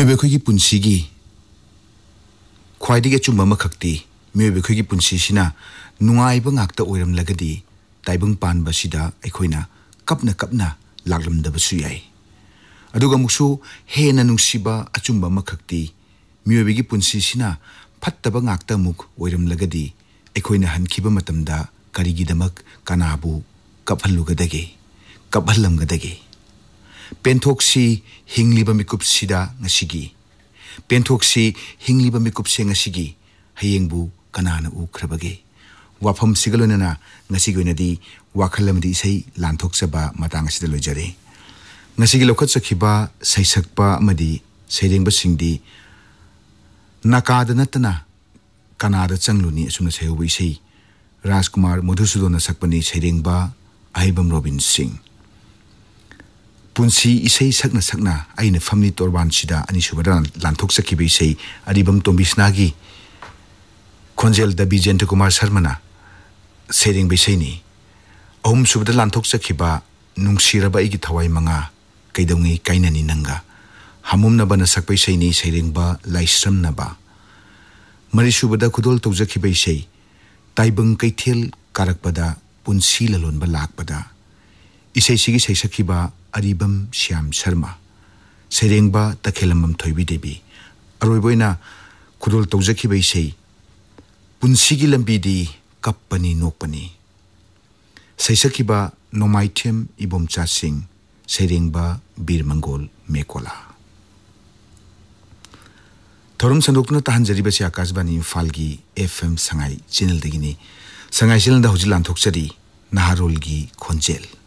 मियोबे खोगी पुंसीगी ख्वाइदिगे Chumba मखक्ति मियोबे खोगी पुंसीसिना नुंगाइबा ngakta oiramlagadi taibung panbasida aikoina kapna kapna laglamdabsu yai aduga muksu hena nungsiba achumba makhakti miyobe punsisina phattaba ngakta muk oiramlagadi aikoina hankhiba matamda karigidamak kanabu kaphallugadage kaphallamgadage pentoksi hingliba mikupsida ngasigi pentoksi hingliba mikupse ngasigi hayengbu kanana ukhrabage wafam sigalonana ngasigoinadi wakhalamdi sei lanthokchaba matang asida lojare ngasigi lokhatsakiba saisakpa amadi seirengba singdi nakada natana kanada changluni asuna sehobi sei Rajkumar Madhusudana sakpani seirengba Ahibam Robin Singh punsi isei sakna aina family torban sida ani subadan lanthok sakibe sei aribam tombisnagi khonjel da Bijenta Kumar Sharmana sering beseni om subada lanthok sakiba nungsiraba igi thawai manga kaidongi kainani nanga hamum na bana sakpai sei ni serengba laisram na ba mari subada kudol tawjakibe sei taibang kaithel karakpada punsi lalonba lakpada isei sigi sei sakiba Aribam Shyam Sharma serengba takhelambam thoibi debi aroiboina kudol tawjakibe sei punsigi lambidi kappani nokpani saisakiba Nomaithem Ibomcha Singh serengba Bir Mangol Mekola thorum sandokna tahanjari basi Akashbani Falgi FM Sangai channel degini Sangai channel da hujil lanthokchari Naharolgi Khonjel